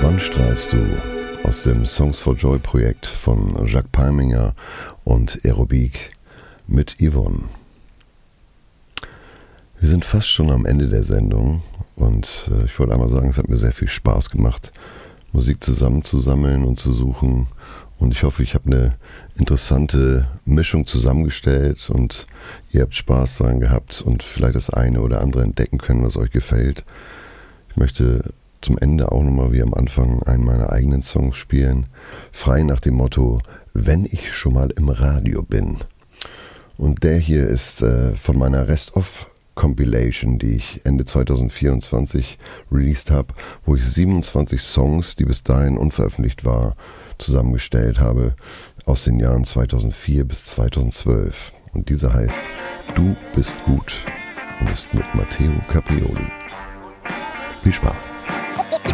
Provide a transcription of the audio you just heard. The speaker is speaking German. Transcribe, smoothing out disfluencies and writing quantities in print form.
Wann strahlst du? Aus dem Songs for Joy Projekt von Jacques Palminger und Aerobic mit Yvonne. Wir sind fast schon am Ende der Sendung und ich wollte einmal sagen, es hat mir sehr viel Spaß gemacht, Musik zusammenzusammeln und zu suchen, und ich hoffe, ich habe eine interessante Mischung zusammengestellt und ihr habt Spaß daran gehabt und vielleicht das eine oder andere entdecken können, was euch gefällt. Ich möchte zum Ende auch nochmal wie am Anfang einen meiner eigenen Songs spielen, frei nach dem Motto, wenn ich schon mal im Radio bin. Und der hier ist von meiner Rest-of-Compilation, die ich Ende 2024 released habe, wo ich 27 Songs, die bis dahin unveröffentlicht waren, zusammengestellt habe aus den Jahren 2004 bis 2012. Und dieser heißt Du bist gut und ist mit Matteo Caprioli. Viel Spaß!